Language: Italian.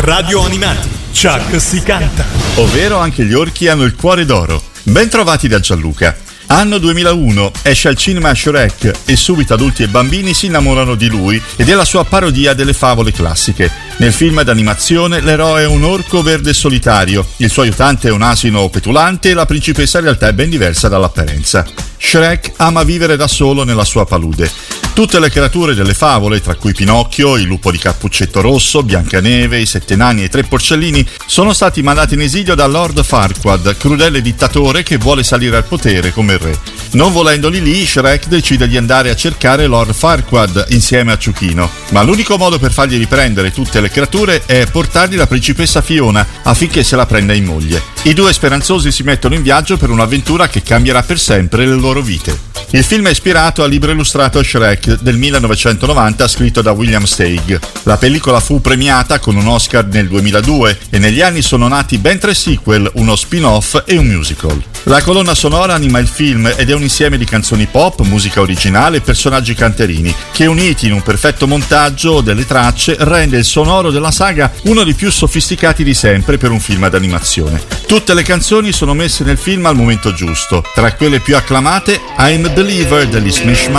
Radio Animati, Chuck si canta. Ovvero anche gli orchi hanno il cuore d'oro. Ben trovati da Gianluca. Anno 2001, esce al cinema Shrek e subito adulti e bambini si innamorano di lui e della sua parodia delle favole classiche. Nel film d'animazione l'eroe è un orco verde solitario, il suo aiutante è un asino petulante e la principessa in realtà è ben diversa dall'apparenza. Shrek ama vivere da solo nella sua palude. Tutte le creature delle favole, tra cui Pinocchio, il lupo di Cappuccetto Rosso, Biancaneve, i 7 nani e i 3 porcellini, sono stati mandati in esilio da Lord Farquaad, crudele dittatore che vuole salire al potere come re. Non volendoli lì, Shrek decide di andare a cercare Lord Farquaad insieme a Ciuchino, ma l'unico modo per fargli riprendere tutte le creature è portargli la principessa Fiona affinché se la prenda in moglie. I due speranzosi si mettono in viaggio per un'avventura che cambierà per sempre le loro vite. Il film è ispirato al libro illustrato Shrek del 1990 scritto da William Steig. La pellicola fu premiata con un Oscar nel 2002 e negli anni sono nati ben 3 sequel, uno spin-off e un musical. La colonna sonora anima il film ed è un insieme di canzoni pop, musica originale e personaggi canterini che, uniti in un perfetto montaggio delle tracce, rende il sonoro della saga uno dei più sofisticati di sempre per un film d'animazione. Tutte le canzoni sono messe nel film al momento giusto. Tra quelle più acclamate, I'm a Believer degli Smash